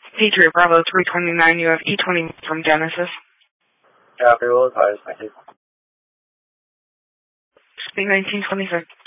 Patriot Bravo 329, you have E20 from Genesis. Copy, roll advised, thank you. Speed 1926.